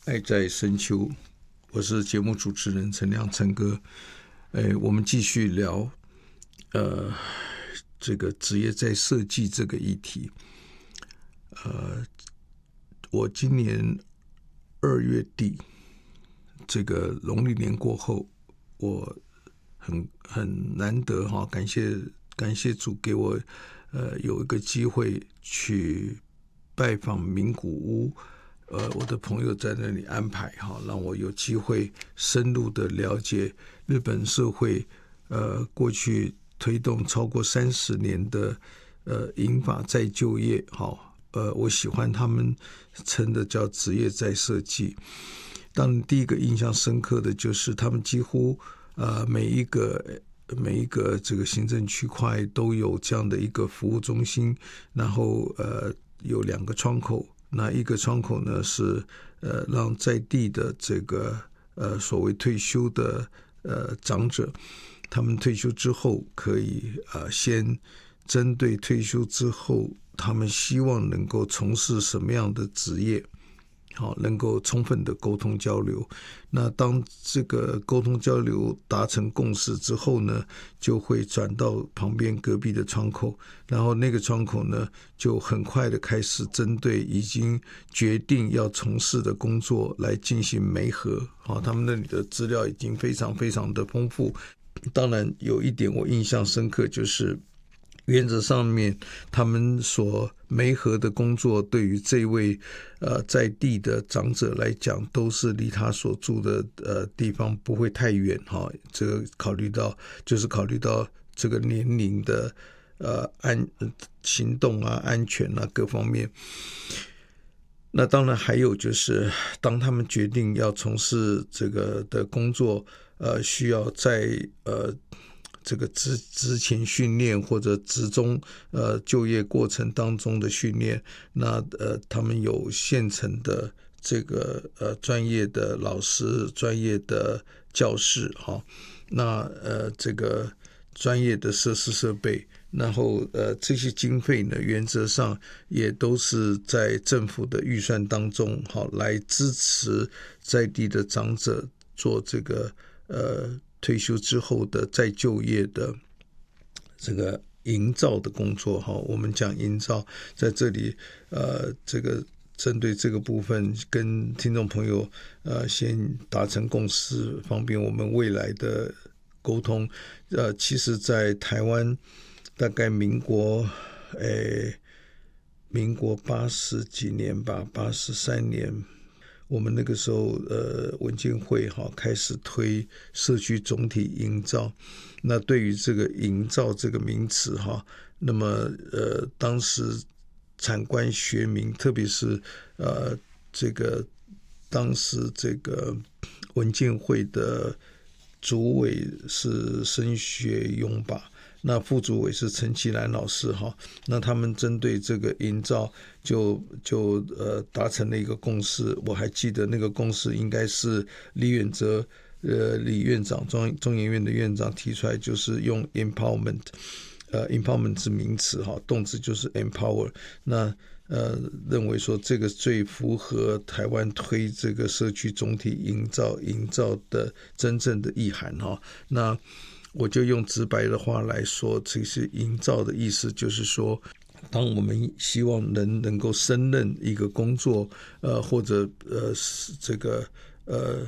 爱在深秋，我是节目主持人陈亮陈哥。我们继续聊这个职业在设计这个议题。我今年2月底，这个农历年过后，我很难得哈，感谢主给我有一个机会去拜访名古屋。我的朋友在那里安排哈，让我有机会深入的了解日本社会过去推动超过30年的银发再就业哈。我喜欢他们称的叫职业再设计。当然第一个印象深刻的就是他们几乎每一个这个行政区块都有这样的一个服务中心，然后有2个窗口。那一个窗口呢是让在地的这个所谓退休的长者，他们退休之后可以先针对退休之后他们希望能够从事什么样的职业，好，能够充分的沟通交流。那当这个沟通交流达成共识之后呢，就会转到旁边隔壁的窗口，然后那个窗口呢就很快的开始针对已经决定要从事的工作来进行媒合。好，他们那里的资料已经非常非常的丰富。当然有一点我印象深刻，就是原则上面他们所媒合的工作对于这位在地的长者来讲都是离他所住的地方不会太远哈。这个考虑到这个年龄的行动啊、安全啊各方面。那当然还有就是当他们决定要从事这个的工作需要在这个职前训练或者职中就业过程当中的训练，那他们有现成的这个专业的老师、专业的教室哈，那这个专业的设施设备，然后这些经费呢，原则上也都是在政府的预算当中好来支持在地的长者做这个退休之后的再就业的这个营造的工作哈。我们讲营造，在这里这个针对这个部分跟听众朋友先达成共识，方便我们未来的沟通。其实在台湾大概民国80几年吧，83年，我们那个时候文建会开始推社区总体营造。那对于这个营造这个名词那么当时产官学民，特别是这个当时这个文建会的主委是申学勇吧，那副主委是陈其兰老师哈。那他们针对这个营造就达成了一个共识。我还记得那个共识应该是李远哲李院长，中研院的院长提出来，就是用 empowerment 是名词哈，动词就是 empower。那认为说这个最符合台湾推这个社区总体营造的真正的意涵哈。那我就用直白的话来说，其实营造的意思就是说，当我们希望能够胜任一个工作或者这个